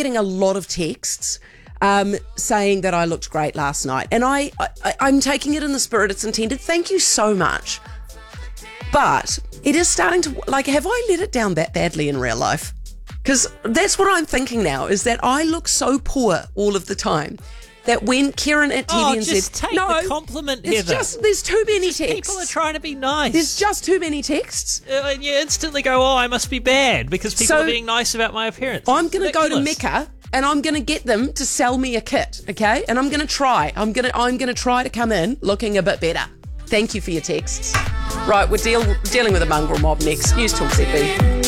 getting a lot of texts saying that I looked great last night. And I'm taking it in the spirit it's intended. Thank you so much. But it is starting to, have I let it down that badly in real life? Because that's what I'm thinking now, is that I look so poor all of the time that when Kieran at TVN just said, take the compliment, Heather. There's too many texts. People are trying to be nice. There's just too many texts. And you instantly go, I must be bad because people are being nice about my appearance. I'm going to go to Mecca and I'm going to get them to sell me a kit, okay? And I'm going to try. I'm going to try to come in looking a bit better. Thank you for your texts. Right, we're dealing with a mongrel mob next. News Talk ZB.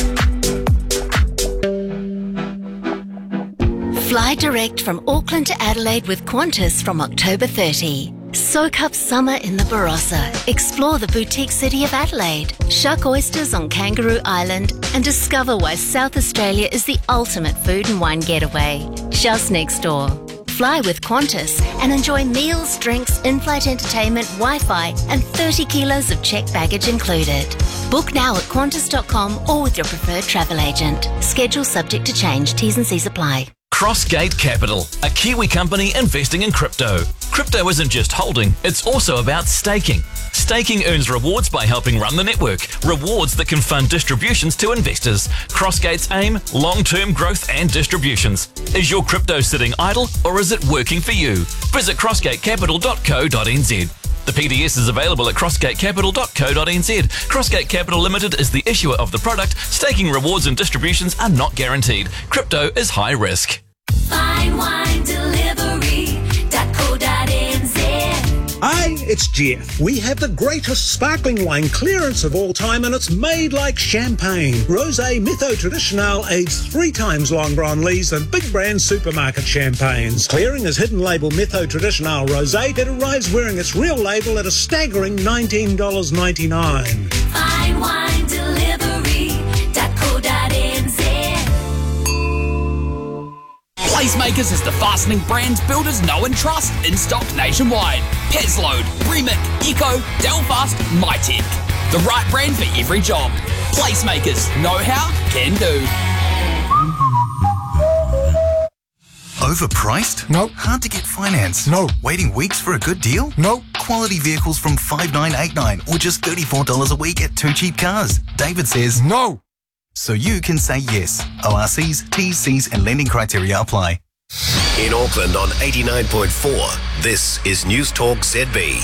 Fly direct from Auckland to Adelaide with Qantas from October 30. Soak up summer in the Barossa. Explore the boutique city of Adelaide. Shuck oysters on Kangaroo Island and discover why South Australia is the ultimate food and wine getaway. Just next door. Fly with Qantas and enjoy meals, drinks, in-flight entertainment, Wi-Fi and 30 kilos of checked baggage included. Book now at qantas.com or with your preferred travel agent. Schedule subject to change. T's and C's apply. Crossgate Capital, a Kiwi company investing in crypto. Crypto isn't just holding, it's also about staking. Staking earns rewards by helping run the network, rewards that can fund distributions to investors. Crossgate's aim, long-term growth and distributions. Is your crypto sitting idle or is it working for you? Visit crossgatecapital.co.nz. The PDS is available at crossgatecapital.co.nz. Crossgate Capital Limited is the issuer of the product. Staking rewards and distributions are not guaranteed. Crypto is high risk. Fine wine delivery.co.nz. Hi, it's Jeff. We have the greatest sparkling wine clearance of all time, and it's made like champagne. Rosé Mytho Traditional aged 3 times longer on lees than big brand supermarket champagnes. Clearing his hidden label Mytho Traditional Rosé, it arrives wearing its real label at a staggering $19.99. Fine wine delivery.co.nz. Placemakers is the fastening brands builders know and trust in stock nationwide. Peslode, Remic, Eco, Delfast, Mytech. The right brand for every job. Placemakers, know how, can do. Overpriced? No. Hard to get finance? No. Waiting weeks for a good deal? No. Quality vehicles from $5,989 or just $34 a week at Two Cheap Cars. David says no. So you can say yes. ORCs, T's, C's and lending criteria apply. In Auckland on 89.4, this is News Talk ZB.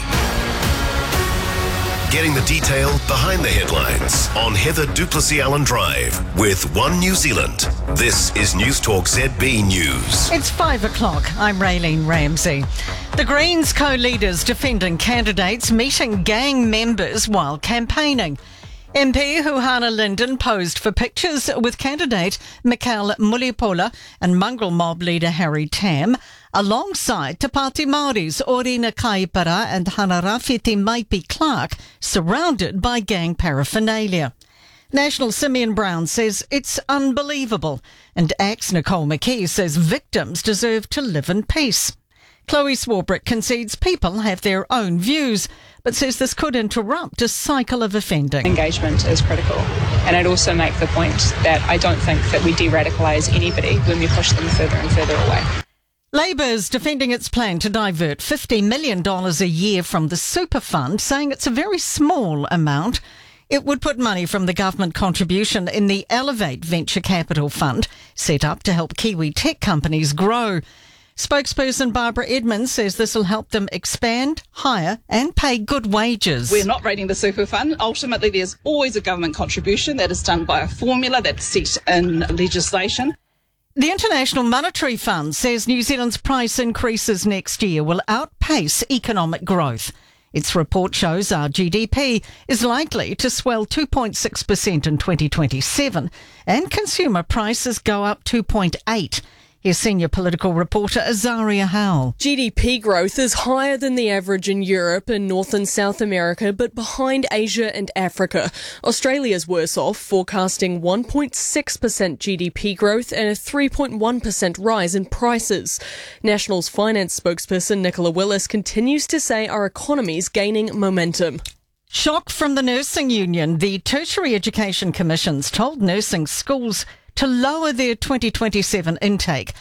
Getting the detail behind the headlines on Heather Duplessis Allen Drive with One New Zealand. This is News Talk ZB News. It's 5 o'clock. I'm Raylene Ramsey. The Greens co-leaders defending candidates meeting gang members while campaigning. MP Huhana Linden posed for pictures with candidate Mikael Mulipola and mongrel mob leader Harry Tam, alongside Te Pāti Māori's Orina Kaipara and Hanarafiti Maipi Clark, surrounded by gang paraphernalia. National Simeon Brown says it's unbelievable, and ACT's Nicole McKee says victims deserve to live in peace. Chloe Swarbrick concedes people have their own views, but says this could interrupt a cycle of offending. Engagement is critical, and I'd also make the point that I don't think that we de-radicalise anybody when we push them further and further away. Labor is defending its plan to divert $50 million a year from the super fund, saying it's a very small amount. It would put money from the government contribution in the Elevate Venture Capital Fund, set up to help Kiwi tech companies grow. Spokesperson Barbara Edmonds says this will help them expand, hire and pay good wages. We're not raiding the super fund. Ultimately, there's always a government contribution that is done by a formula that's set in legislation. The International Monetary Fund says New Zealand's price increases next year will outpace economic growth. Its report shows our GDP is likely to swell 2.6% in 2027 and consumer prices go up 2.8%. Here's senior political reporter Azaria Howell. GDP growth is higher than the average in Europe and North and South America, but behind Asia and Africa. Australia's worse off, forecasting 1.6% GDP growth and a 3.1% rise in prices. National's finance spokesperson Nicola Willis continues to say our economy's gaining momentum. Shock from the Nursing Union. The Tertiary Education Commission's told nursing schools to lower their 2027 intake